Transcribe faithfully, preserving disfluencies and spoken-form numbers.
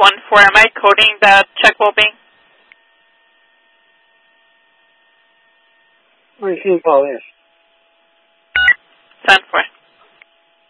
one four. Am I coding the check will be? Receive all this. Send for.